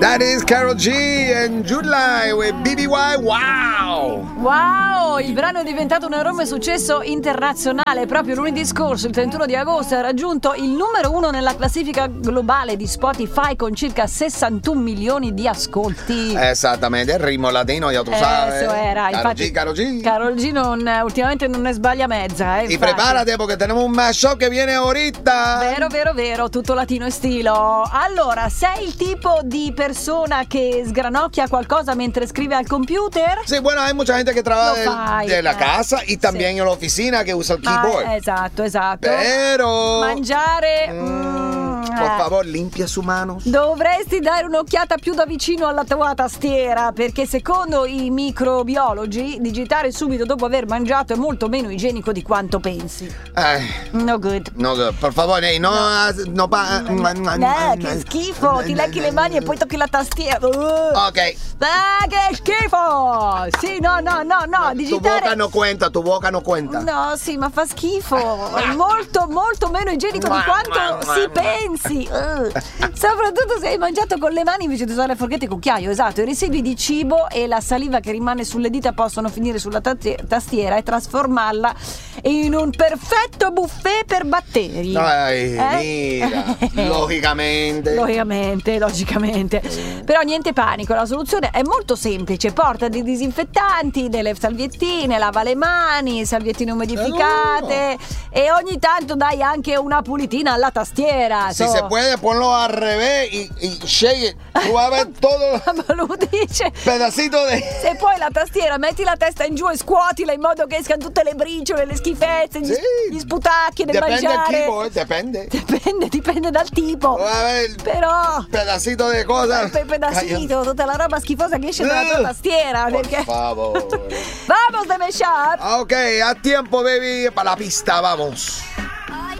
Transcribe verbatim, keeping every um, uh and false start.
That is Karol G and July with B B Y. Wow! Wow! Il brano è diventato un enorme successo internazionale. Proprio lunedì scorso, il trentuno di agosto, ha raggiunto il numero uno nella classifica globale di Spotify con circa sessantuno milioni di ascolti. Esattamente, il ritmo latino, ya tu sabes. Eso era. Karol Infatti, G, Karol G. Karol G non, ultimamente non ne sbaglia mezza. Eh, y infatti. prepárate porque tenemos un mashup que viene ahorita. Vero, vero, vero, tutto latino e stilo. Allora, sei il tipo di persona che sgranocchia qualcosa mentre scrive al computer? Sí, bueno, hay mucha gente que trabaja Lo fai, de, de la eh. casa y también Sì. en la oficina que usa el Ma- keyboard. esatto, esatto. Pero... Mangiare... Mm, mm, por eh. favor, limpia su manos. Dovresti dare un'occhiata più da vicino alla tua tastiera, perché secondo i microbiologi digitare subito dopo aver mangiato è molto meno igienico di quanto pensi. Ay, No good. no, por favor, hey, no, no, no pa- Eh, che schifo, ti lecchi le mani e poi tocchi la tastiera. Uh. Ok, Ah, che schifo! Sì, no, no, no, no, tu digitare... boca no cuenta, tu boca no cuenta. No, sì, ma fa schifo. È molto, molto meno igienico di quanto si pensi. Uh. Soprattutto se hai mangiato con le mani invece di usare le forchette e cucchiaio. Esatto, i residui di cibo e la saliva che rimane sulle dita possono finire sulla tati- tastiera e trasformarla in un perfetto buffet per batteri. Ay, Eh? mira, lógicamente. Logicamente, logicamente. Però niente panico, la soluzione è molto semplice. Porta dei disinfettanti, delle salviettine, lava le mani, salviettine umidificate e ogni tanto dai anche una pulitina alla tastiera. Si So- se puede, ponlo al revés y, y shake it. Tú vas a ver todo Ma lo dice. pedacito de... Se poi la tastiera metti la testa in giù e scuotila in modo che escano tutte le briciole, le schifezze, gli, Sì. gli sputacchi del Depende del mangiare. keyboard, depende. Dipende, dipende dal tipo. Tú vas a ver Però pedacito de cosas. per pedacito, tutta la roba schifosa che esce dalla tua tastiera. Por Perché favor. vamos de mashup. Ok, a tiempo, baby. Para la pista, vamos.